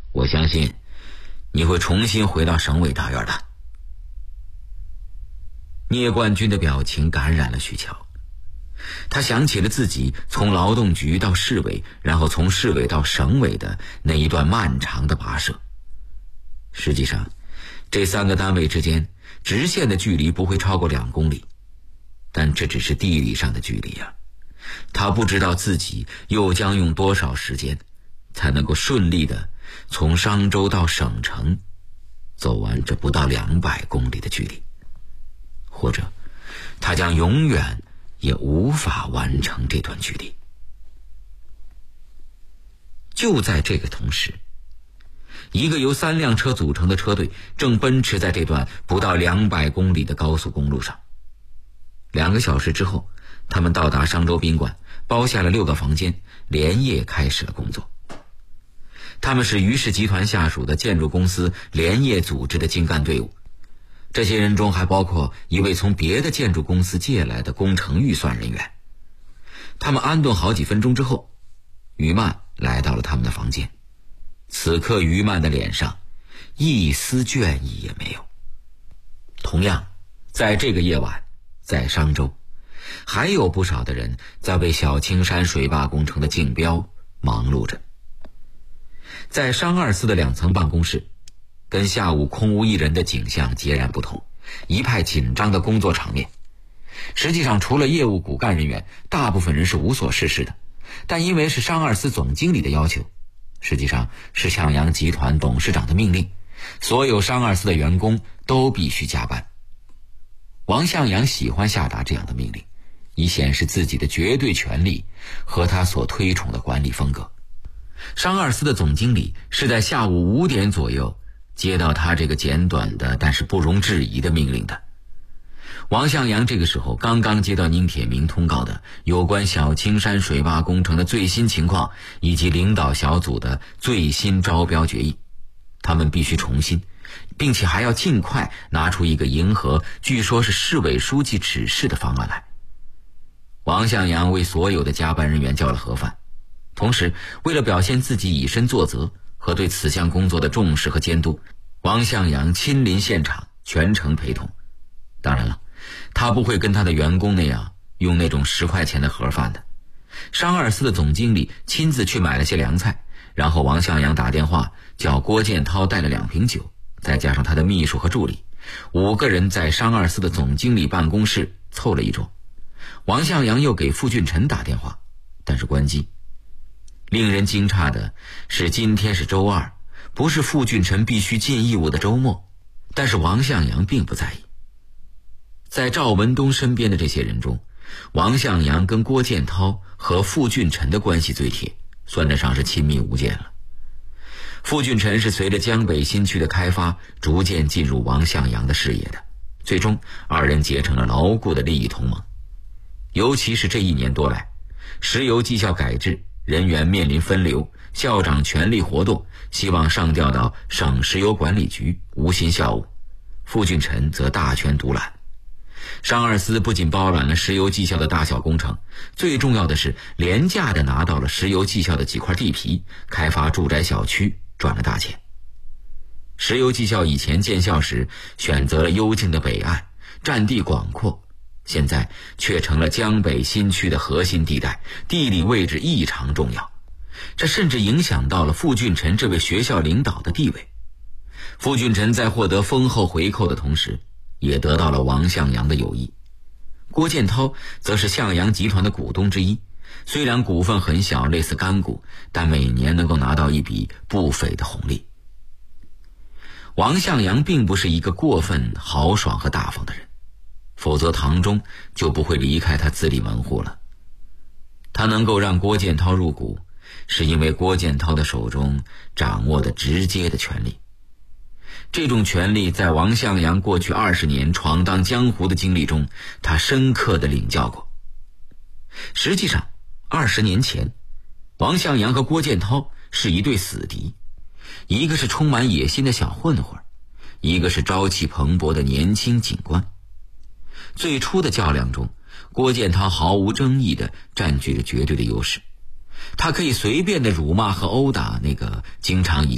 我相信你会重新回到省委大院的。聂冠军的表情感染了徐乔，他想起了自己从劳动局到市委，然后从市委到省委的那一段漫长的跋涉。实际上，这3个单位之间直线的距离不会超过2公里，但这只是地理上的距离啊。他不知道自己又将用多少时间才能够顺利的从商州到省城走完这不到200公里的距离，或者他将永远也无法完成这段距离。就在这个同时，一个由3辆车组成的车队正奔驰在这段不到200公里的高速公路上。2个小时之后，他们到达商州宾馆，包下了6个房间，连夜开始了工作。他们是于氏集团下属的建筑公司连夜组织的精干队伍，这些人中还包括一位从别的建筑公司借来的工程预算人员。他们安顿好几分钟之后，于曼来到了他们的房间。此刻于曼的脸上一丝倦意也没有。同样，在这个夜晚，在商州还有不少的人在为小青山水坝工程的竞标忙碌着。在商2司的2层办公室，跟下午空无一人的景象截然不同，一派紧张的工作场面。实际上，除了业务骨干人员，大部分人是无所事事的，但因为是商2司总经理的要求，实际上是向阳集团董事长的命令，所有商2司的员工都必须加班。王向阳喜欢下达这样的命令，以显示自己的绝对权力和他所推崇的管理风格。商2司的总经理是在下午5点左右接到他这个简短的但是不容置疑的命令的。王向阳这个时候刚刚接到宁铁明通告的有关小青山水坝工程的最新情况以及领导小组的最新招标决议，他们必须重新，并且还要尽快拿出一个迎合据说是市委书记指示的方案来。王向阳为所有的加班人员叫了盒饭，同时为了表现自己以身作则和对此项工作的重视和监督，王向阳亲临现场，全程陪同。当然了，他不会跟他的员工那样用那种10块钱的盒饭的。商2司的总经理亲自去买了些凉菜，然后王向阳打电话叫郭建涛带了2瓶酒，再加上他的秘书和助理，5个人在商2司的总经理办公室凑了一桌。王向阳又给傅俊臣打电话，但是关机。令人惊诧的是，今天是周2，不是傅俊臣必须尽义务的周末，但是王向阳并不在意。在赵文东身边的这些人中，王向阳跟郭建涛和傅俊臣的关系最铁，算得上是亲密无间了。傅俊臣是随着江北新区的开发逐渐进入王向阳的视野的，最终2人结成了牢固的利益同盟。尤其是这1年多来，石油绩效改制，人员面临分流，校长全力活动，希望上调到省石油管理局无心校务，傅俊臣则大权独揽。商2司不仅包揽了石油绩效的大小工程，最重要的是廉价的拿到了石油绩效的几块地皮，开发住宅小区赚了大钱。石油绩效以前建校时选择了幽静的北岸，占地广阔，现在却成了江北新区的核心地带，地理位置异常重要。这甚至影响到了傅俊臣这位学校领导的地位。傅俊臣在获得丰厚回扣的同时，也得到了王向阳的友谊。郭建涛则是向阳集团的股东之一，虽然股份很小，类似干股，但每年能够拿到一笔不菲的红利。王向阳并不是一个过分豪爽和大方的人，否则唐中就不会离开他自立门户了。他能够让郭建涛入股，是因为郭建涛的手中掌握的直接的权力。这种权力在王向阳过去20年闯荡江湖的经历中，他深刻地领教过。实际上20年前，王向阳和郭建涛是一对死敌，一个是充满野心的小混混，一个是朝气蓬勃的年轻警官。最初的较量中，郭建涛毫无争议地占据着绝对的优势，他可以随便地辱骂和殴打那个经常以